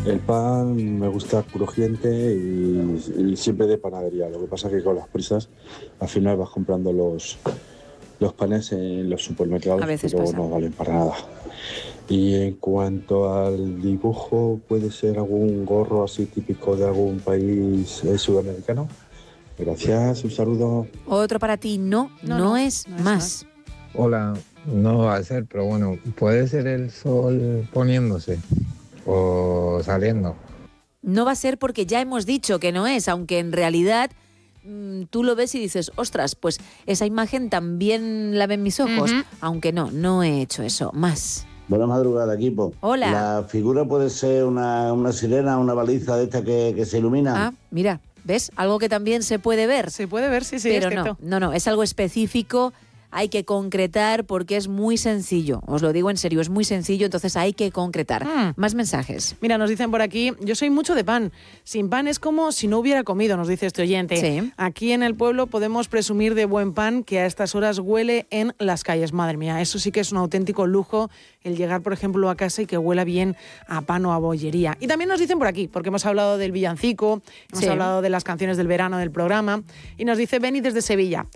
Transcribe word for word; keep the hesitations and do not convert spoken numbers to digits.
El pan me gusta crujiente y, y siempre de panadería. Lo que pasa es que con las prisas al final vas comprando los, los panes en los supermercados A veces que luego pasa. no valen para nada. Y en cuanto al dibujo, ¿puede ser algún gorro así típico de algún país eh, sudamericano? Gracias, un saludo. Otro para ti, no, no, No, no, es, no es más. más. Hola, no va a ser, pero bueno, puede ser el sol poniéndose o saliendo. No va a ser porque ya hemos dicho que no es, aunque en realidad mmm, tú lo ves y dices, ostras, pues esa imagen también la ven mis ojos, Ujú. aunque no, no he hecho eso, más. Buenas madrugadas, equipo. Hola. La figura puede ser una, una sirena, una baliza de esta que, que se ilumina. Ah, mira, ¿ves? Algo que también se puede ver. Se puede ver, sí, sí, pero es no, cierto. no, no, es algo específico, hay que concretar porque es muy sencillo, os lo digo en serio, es muy sencillo, entonces hay que concretar. Mm. Más mensajes. Mira, nos dicen por aquí, yo soy mucho de pan. Sin pan es como si no hubiera comido, nos dice este oyente. Sí. Aquí en el pueblo podemos presumir de buen pan que a estas horas huele en las calles. Madre mía, eso sí que es un auténtico lujo, el llegar, por ejemplo, a casa y que huela bien a pan o a bollería. Y también nos dicen por aquí, porque hemos hablado del villancico, hemos Sí. hablado de las canciones del verano del programa, y nos dice Beni desde Sevilla.